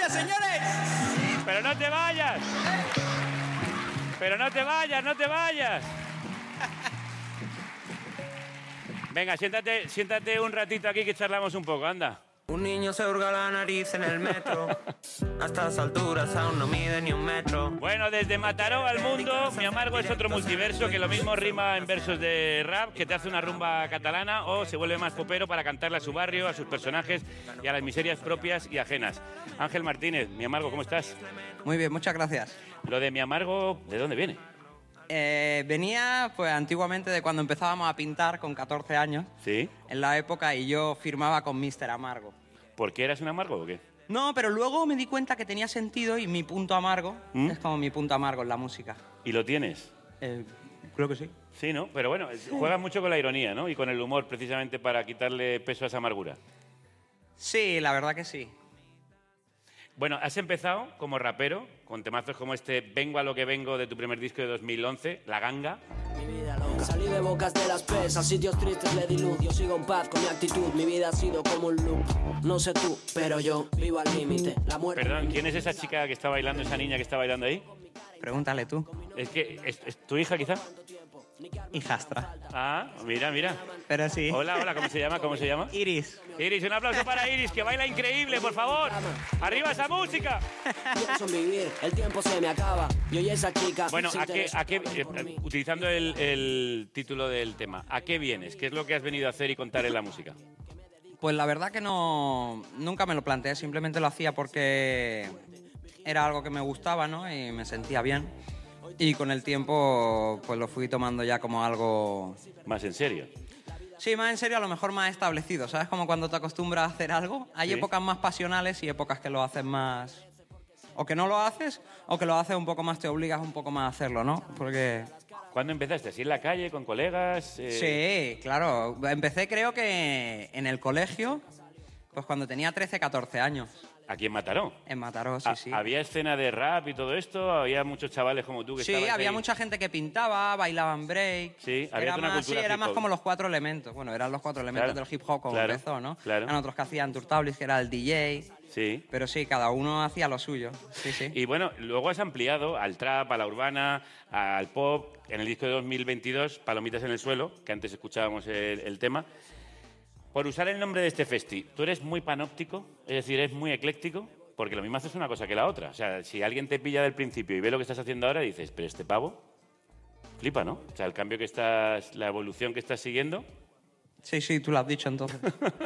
gracias, señores. Pero no te vayas. Pero no te vayas, no te vayas. Venga, siéntate un ratito aquí que charlamos un poco, anda. Un niño se hurga la nariz en el metro. A estas alturas aún no mide ni un metro. Bueno, desde Mataró al mundo, Mi Amargo es otro multiverso que lo mismo rima en versos de rap, que te hace una rumba catalana o se vuelve más popero para cantarle a su barrio, a sus personajes y a las miserias propias y ajenas. Ángel Martínez, Mi Amargo, ¿cómo estás? Muy bien, muchas gracias. Lo de Mi Amargo, ¿de dónde viene? Venía, pues, antiguamente de cuando empezábamos a pintar con 14 años. Sí. En la época, y yo firmaba con Mr. Amargo. ¿Por qué eras un amargo o qué? No, pero luego me di cuenta que tenía sentido y mi punto amargo es como mi punto amargo en la música. ¿Y lo tienes? Creo que sí. Sí, ¿no? Pero bueno, juegas mucho con la ironía, ¿no? Y con el humor, precisamente para quitarle peso a esa amargura. Sí, la verdad que sí. Bueno, has empezado como rapero, con temazos como este Vengo a lo que vengo de tu primer disco de 2011, La Ganga. Mi vida loca. Salí de bocas de las pesas, sitios tristes le di luz. Yo sigo en paz con mi actitud, mi vida ha sido como un loop. No sé tú, pero yo vivo al límite. La muerte. Perdón, ¿quién es esa chica que está bailando, esa niña que está bailando ahí? Pregúntale tú. Es que, ¿es tu hija quizá? Hijastra. Ah, mira. Pero sí. Hola, ¿cómo se llama? ¿Cómo se llama? Iris. Iris, un aplauso para Iris, que baila increíble, por favor. ¡Arriba esa música! Pienso en vivir, el tiempo se me acaba. Yo y esa chica. Bueno, utilizando el título del tema, ¿a qué vienes? ¿Qué es lo que has venido a hacer y contar en la música? Pues la verdad que nunca me lo planteé, simplemente lo hacía porque era algo que me gustaba, ¿no? Y me sentía bien. Y con el tiempo pues lo fui tomando ya como algo... Más en serio. Sí, más en serio, a lo mejor más establecido, ¿sabes? Como cuando te acostumbras a hacer algo. Hay épocas más pasionales y épocas que lo haces más... O que no lo haces, o que lo haces un poco más, te obligas un poco más a hacerlo, ¿no? Porque... ¿Cuándo empezaste? ¿Así en la calle, con colegas? Sí, claro. Empecé creo que en el colegio, pues cuando tenía 13, 14 años. ¿Aquí en Mataró? En Mataró, sí. ¿Había escena de rap y todo esto? ¿Había muchos chavales como tú que estaban Sí, había ahí? mucha gente que pintaba, bailaban break. Sí, había una cultura era hip más hop. como los 4 elementos. Bueno, eran los 4 elementos Claro, del hip hop como claro, empezó, ¿no? claro. Eran otros que hacían Turtables, que era el DJ. Sí. Pero sí, cada uno hacía lo suyo. Sí. Y bueno, luego has ampliado al trap, a la urbana, al pop. En el disco de 2022, Palomitas en el suelo, que antes escuchábamos el tema. Por usar el nombre de este festi, ¿tú eres muy panóptico? Es decir, ¿eres muy ecléctico? Porque lo mismo haces una cosa que la otra. O sea, si alguien te pilla del principio y ve lo que estás haciendo ahora, dices, pero este pavo flipa, ¿no? O sea, el cambio que estás, la evolución que estás siguiendo. Sí, tú lo has dicho entonces.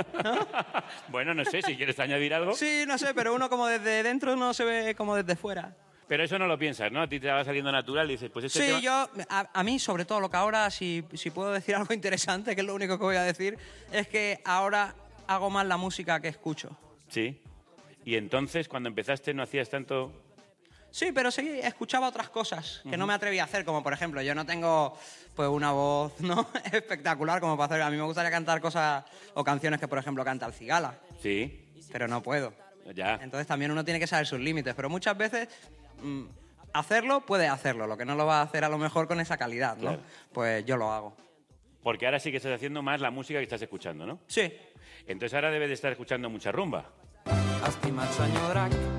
Bueno, no sé, si quieres añadir algo. Sí, no sé, pero uno como desde dentro no se ve como desde fuera. Pero eso no lo piensas, ¿no? A ti te va saliendo natural y dices, pues este tema... Sí, a mí sobre todo lo que ahora, si puedo decir algo interesante, que es lo único que voy a decir, es que ahora hago más la música que escucho. Sí. Y entonces, cuando empezaste, no hacías tanto... Sí, pero sí escuchaba otras cosas que no me atrevía a hacer, como por ejemplo, yo no tengo pues una voz no espectacular como para hacer. A mí me gustaría cantar cosas o canciones que por ejemplo canta el Cigala. Sí. Pero no puedo. Ya. Entonces también uno tiene que saber sus límites, pero muchas veces hacerlo puede hacerlo, lo que no lo va a hacer a lo mejor con esa calidad, ¿no? Claro. Pues yo lo hago. Porque ahora sí que estás haciendo más la música que estás escuchando, ¿no? Sí. Entonces ahora debes de estar escuchando mucha rumba. Estimat senyor Drac,